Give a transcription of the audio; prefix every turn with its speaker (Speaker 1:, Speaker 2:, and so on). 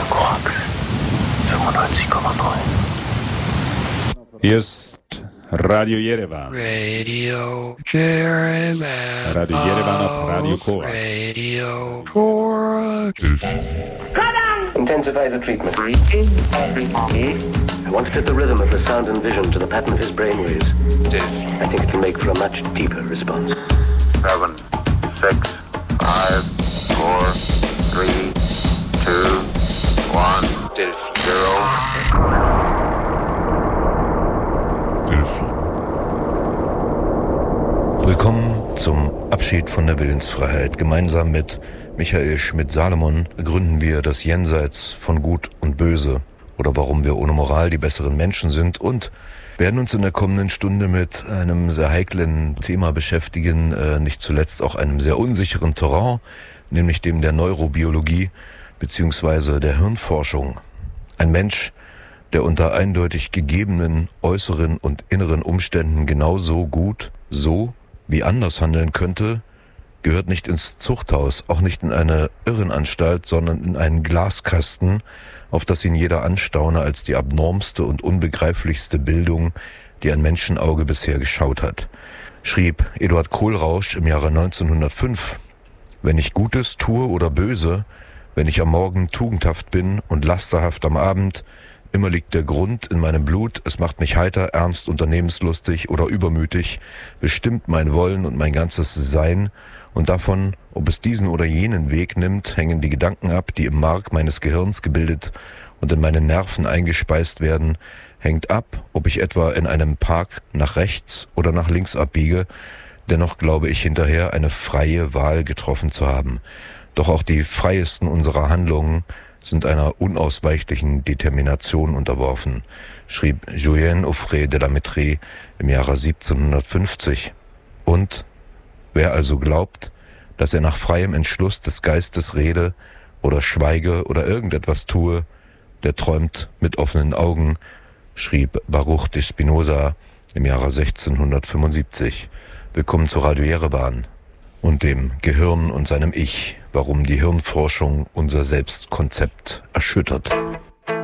Speaker 1: Korax 95,9.
Speaker 2: Hier ist Radio Yerevan.
Speaker 3: Radio Yerevan.
Speaker 2: Radio Yerevan auf Radio Korax.
Speaker 3: Radio Korax.
Speaker 4: Intensify the treatment. I want to fit the rhythm of the sound and vision to the pattern of his brainwaves. I think it can make for a much deeper response.
Speaker 5: 7, 6, 5, 4, 3, 2, 1, Delphi. 0.
Speaker 6: Willkommen zum Abschied von der Willensfreiheit. Gemeinsam mit Michael Schmidt-Salomon gründen wir das Jenseits von Gut und Böse oder warum wir ohne Moral die besseren Menschen sind und werden uns in der kommenden Stunde mit einem sehr heiklen Thema beschäftigen, nicht zuletzt auch einem sehr unsicheren Terrain, nämlich dem der Neurobiologie bzw. der Hirnforschung. Ein Mensch, der unter eindeutig gegebenen äußeren und inneren Umständen genauso gut, so wie anders handeln könnte, gehört nicht ins Zuchthaus, auch nicht in eine Irrenanstalt, sondern in einen Glaskasten, auf das ihn jeder anstaune als die abnormste und unbegreiflichste Bildung, die ein Menschenauge bisher geschaut hat. Schrieb Eduard Kohlrausch im Jahre 1905, wenn ich Gutes tue oder Böse, wenn ich am Morgen tugendhaft bin und lasterhaft am Abend, immer liegt der Grund in meinem Blut, es macht mich heiter, ernst, unternehmenslustig oder übermütig, bestimmt mein Wollen und mein ganzes Sein, und davon, ob es diesen oder jenen Weg nimmt, hängen die Gedanken ab, die im Mark meines Gehirns gebildet und in meine Nerven eingespeist werden, hängt ab, ob ich etwa in einem Park nach rechts oder nach links abbiege, dennoch glaube ich hinterher eine freie Wahl getroffen zu haben. Doch auch die freiesten unserer Handlungen sind einer unausweichlichen Determination unterworfen, schrieb Julien Offray de la Mettrie im Jahre 1750. Und wer also glaubt, dass er nach freiem Entschluss des Geistes rede oder schweige oder irgendetwas tue, der träumt mit offenen Augen, schrieb Baruch de Spinoza im Jahre 1675. Willkommen zu Radio Yerevan und dem Gehirn und seinem Ich, warum die Hirnforschung unser Selbstkonzept erschüttert.